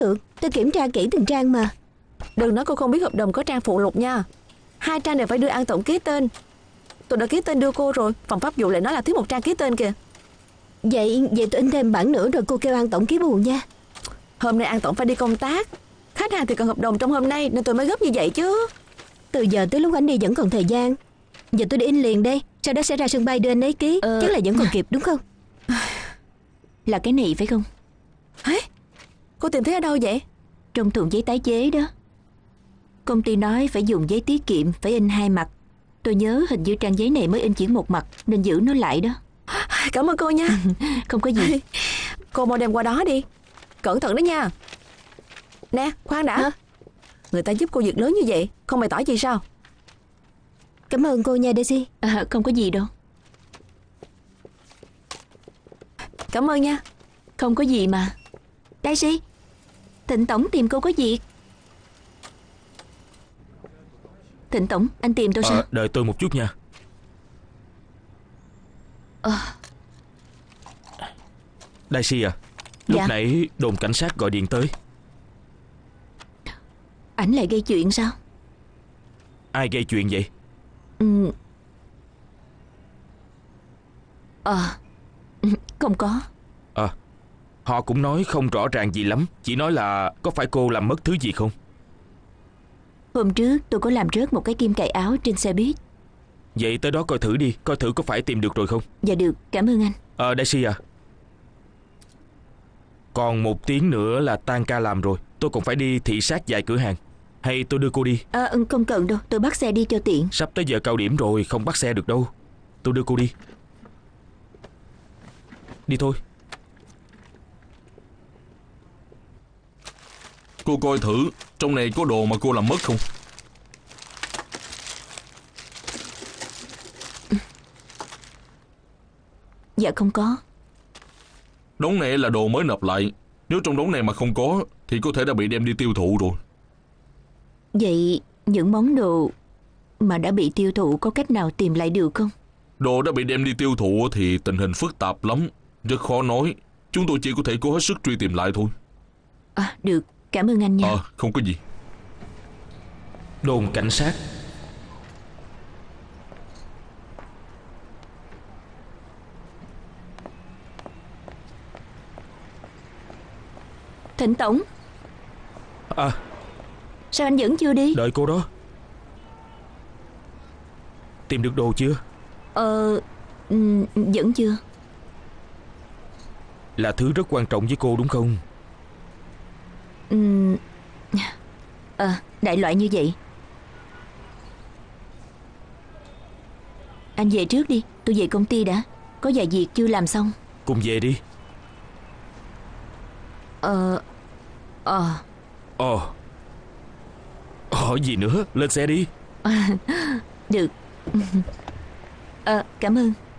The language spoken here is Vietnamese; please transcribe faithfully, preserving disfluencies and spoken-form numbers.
được, tôi kiểm tra kỹ từng trang mà. Đừng nói cô không biết hợp đồng có trang phụ lục nha. Hai trang đều phải đưa An Tổng ký tên. Tôi đã ký tên đưa cô rồi, phòng pháp vụ lại nói là thiếu một trang ký tên kìa. Vậy vậy tôi in thêm bản nữa rồi cô kêu An Tổng ký bù nha. Hôm nay An Tổng phải đi công tác, khách hàng thì cần hợp đồng trong hôm nay nên tôi mới gấp như vậy chứ. Từ giờ tới lúc anh đi vẫn còn thời gian. Giờ tôi đi in liền đây, sau đó sẽ ra sân bay đưa anh ấy ký. ờ... Chắc là vẫn còn kịp đúng không? Là cái này phải không? Hả? Cô tìm thấy ở đâu vậy? Trong thùng giấy tái chế đó. Công ty nói phải dùng giấy tiết kiệm, phải in hai mặt. Tôi nhớ hình như trang giấy này mới in chỉ một mặt nên giữ nó lại đó. Cảm ơn cô nha. Không có gì. Cô mau đem qua đó đi. Cẩn thận đó nha. Nè, khoan đã. Hả? Người ta giúp cô việc lớn như vậy, không bày tỏ gì sao? Cảm ơn cô nha Daisy. À, không có gì đâu. Cảm ơn nha. Không có gì mà. Daisy, Thịnh Tổng tìm cô có việc. Thịnh Tổng, anh tìm tôi sao? À, đợi tôi một chút nha. À. Daisy à, lúc Dạ. nãy đồn cảnh sát gọi điện tới. Ảnh lại gây chuyện sao? Ai gây chuyện vậy? Ừ. À, không có. À, họ cũng nói không rõ ràng gì lắm. Chỉ nói là có phải cô làm mất thứ gì không? Hôm trước tôi có làm rớt một cái kim cài áo trên xe buýt. Vậy tới đó coi thử đi, coi thử có phải tìm được rồi không. Dạ được, cảm ơn anh. Ờ, à, Daisy à, còn một tiếng nữa là tan ca làm rồi. Tôi còn phải đi thị sát vài cửa hàng. Hay tôi đưa cô đi? À, không cần đâu, tôi bắt xe đi cho tiện. Sắp tới giờ cao điểm rồi, không bắt xe được đâu. Tôi đưa cô đi. Đi thôi. Cô coi thử trong này có đồ mà cô làm mất không? Dạ không có. Đống này là đồ mới nộp lại. Nếu trong đống này mà không có thì có thể đã bị đem đi tiêu thụ rồi. Vậy những món đồ mà đã bị tiêu thụ có cách nào tìm lại được không? Đồ đã bị đem đi tiêu thụ thì tình hình phức tạp lắm, rất khó nói. Chúng tôi chỉ có thể cố hết sức truy tìm lại thôi. À, được, cảm ơn anh nha. Ờ, à, không có gì. Đồn cảnh sát. Thịnh Tổng. À, sao anh vẫn chưa đi? đợi cô đó. Tìm được đồ chưa? Ờ, um, vẫn chưa. Là thứ rất quan trọng với cô đúng không? um, À, đại loại như vậy. Anh về trước đi, tôi về công ty đã. Có vài việc chưa làm xong. Cùng về đi. Ờ Ờ Ồ. Hỏi gì nữa, lên xe đi. Được. Ờ, cảm ơn.